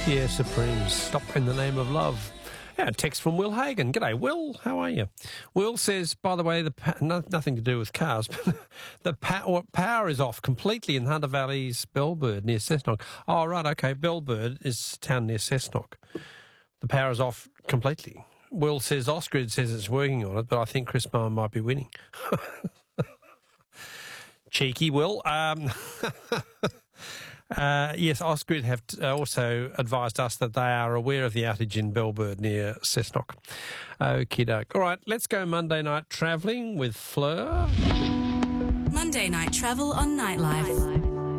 Yeah, Supremes, Stop in the Name of Love. Yeah, a text from Will Hagan. G'day, Will. How are you? Will says, by the way, nothing to do with cars, but the power is off completely in Hunter Valley's Bellbird near Cessnock. Oh, right, okay. Bellbird is a town near Cessnock. The power is off completely. Will says, Ausgrid says it's working on it, but I think Chris Bowen might be winning. Cheeky, Will. Yes, Ausgrid have also advised us that they are aware of the outage in Bellbird near Cessnock. Okie doke. All right, let's go Monday night travelling with Fleur. Monday night travel on Nightlife.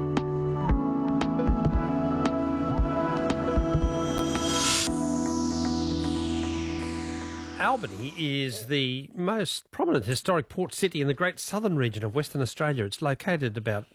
Albany is the most prominent historic port city in the great southern region of Western Australia. It's located about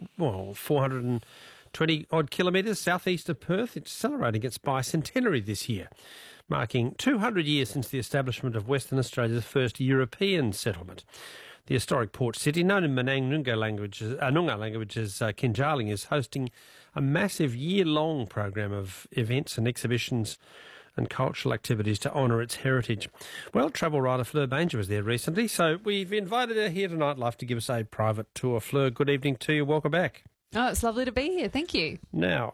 420-odd kilometres southeast of Perth. It's celebrating its bicentenary this year, marking 200 years since the establishment of Western Australia's first European settlement. The historic port city, known in Noongar language as Kinjarling, is hosting a massive year-long program of events and exhibitions and cultural activities to honour its heritage. Well, travel writer Fleur Banger was there recently, so we've invited her here tonight, Life, to give us a private tour. Fleur, good evening to you. Welcome back. Oh, it's lovely to be here. Thank you. Now,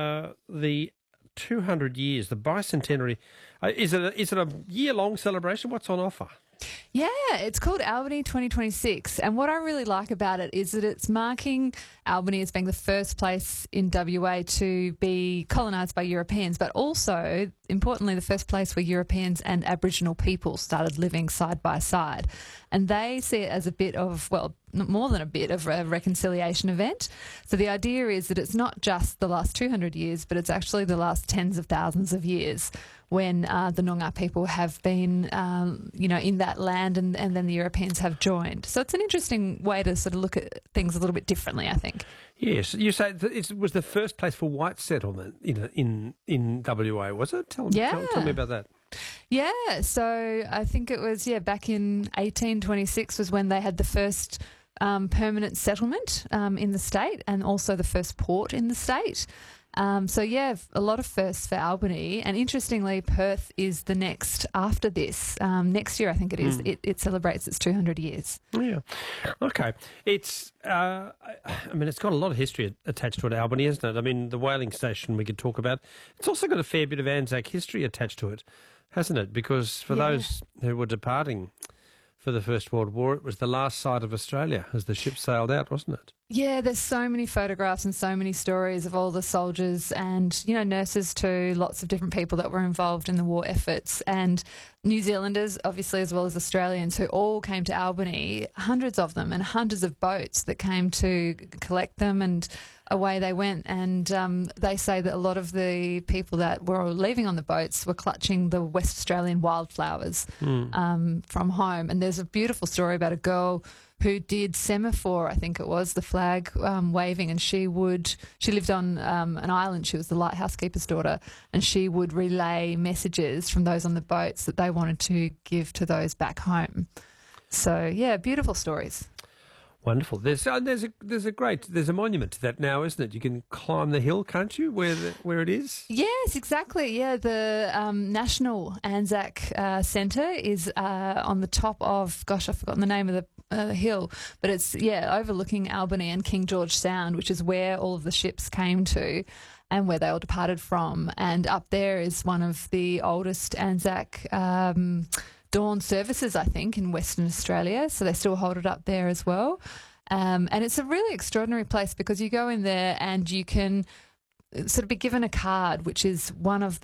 the 200 years, the bicentenary, is it a year-long celebration? What's on offer? Yeah, it's called Albany 2026, and what I really like about it is that it's marking Albany as being the first place in WA to be colonised by Europeans, but also, importantly, the first place where Europeans and Aboriginal people started living side by side. And they see it as a bit of, well, more than a bit of a reconciliation event. So the idea is that it's not just the last 200 years, but it's actually the last tens of thousands of years when the Noongar people have been, in that land and then the Europeans have joined. So it's an interesting way to sort of look at things a little bit differently, I think. Yes, you say it was the first place for white settlement in WA, was it? Tell me about that. Yeah, so I think it was, back in 1826 was when they had the first permanent settlement in the state and also the first port in the state. A lot of firsts for Albany. And interestingly, Perth is the next after this. Next year, I think it is. It celebrates its 200 years. Yeah. Okay. It's, it's got a lot of history attached to it, Albany, isn't it? I mean, the whaling station we could talk about. It's also got a fair bit of Anzac history attached to it, hasn't it? Because for those who were departing for the First World War, it was the last sight of Australia as the ship sailed out, wasn't it? Yeah, there's so many photographs and so many stories of all the soldiers and, nurses too, lots of different people that were involved in the war efforts, and New Zealanders, obviously, as well as Australians, who all came to Albany, hundreds of them, and hundreds of boats that came to collect them, and away they went. And they say that a lot of the people that were leaving on the boats were clutching the West Australian wildflowers from home. And there's a beautiful story about a girl who did semaphore, I think it was, the flag waving, and she lived on an island. She was the lighthouse keeper's daughter, and she would relay messages from those on the boats that they wanted to give to those back home. So, yeah, beautiful stories. Wonderful. There's a monument to that now, isn't it? You can climb the hill, can't you? Where it is? Yes, exactly. Yeah, the National Anzac Centre is on the top of, I've forgotten the name of the hill, but it's overlooking Albany and King George Sound, which is where all of the ships came to and where they all departed from. And up there is one of the oldest Anzac dawn services, I think, in Western Australia, so they still hold it up there as well. And it's a really extraordinary place because you go in there and you can sort of be given a card, which is one of